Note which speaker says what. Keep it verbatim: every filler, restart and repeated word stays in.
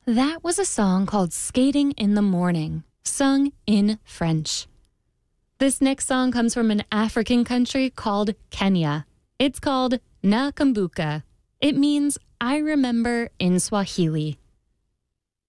Speaker 1: That was a song called Skating in the Morning, sung in French. This next song comes from an African country called Kenya. It's called Nakumbuka. It means I remember in Swahili.